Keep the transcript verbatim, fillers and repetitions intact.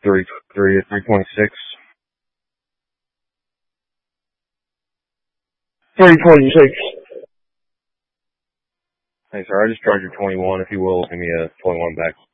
three, three, three twenty-six. three twenty-six. Hey, sir, I just charged you twenty-one. If you will, give me a twenty-one back.